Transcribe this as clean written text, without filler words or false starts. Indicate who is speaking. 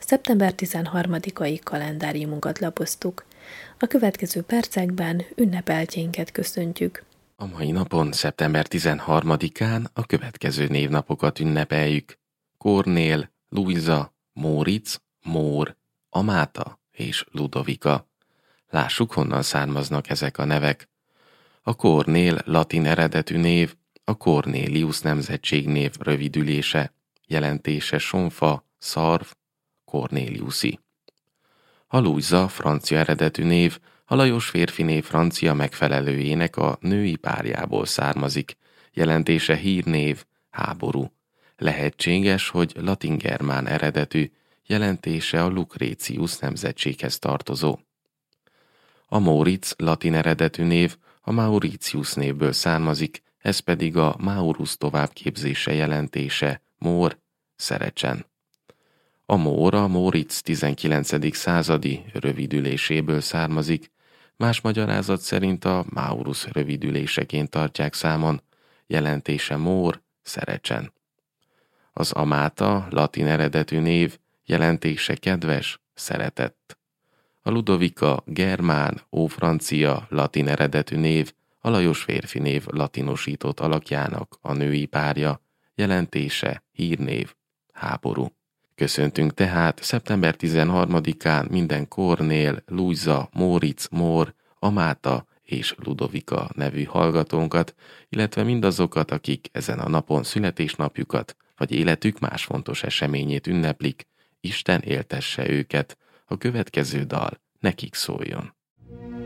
Speaker 1: szeptember 13-ai kalendáriumunkat lapoztuk. A következő percekben ünnepeltjénket köszöntjük.
Speaker 2: A mai napon, szeptember 13-án a következő névnapokat ünnepeljük. Kornél, Luisa, Móricz, Mór, Amáta és Ludovika. Lássuk, honnan származnak ezek a nevek. A Kornél latin eredetű név, a Cornélius nemzetségnév rövidülése, jelentése sonfa, szarv, Cornéliusi. A Luisa francia eredetű név, a Lajos férfinév francia megfelelőjének a női párjából származik, jelentése hírnév, háború. Lehetséges, hogy latin-germán eredetű, jelentése a Lucretius nemzetséghez tartozó. A Móricz latin eredetű név a Mauritius névből származik, ez pedig a Maurus továbbképzése jelentése, Mór, Szerecsen. A Mór a Móricz 19. századi rövidüléséből származik, más magyarázat szerint a Maurus rövidüléseként tartják számon, jelentése Mór, Szerecsen. Az Amáta latin eredetű név, jelentése kedves, szeretett. A Ludovika germán, ófrancia, latin eredetű név, a Lajos férfi név latinosított alakjának a női párja, jelentése hírnév, háború. Köszöntünk tehát szeptember 13-án minden Kornél, Luisa, Móricz, Mór, Amáta és Ludovika nevű hallgatónkat, illetve mindazokat, akik ezen a napon születésnapjukat vagy életük más fontos eseményét ünneplik, Isten éltesse őket, a következő dal nekik szóljon.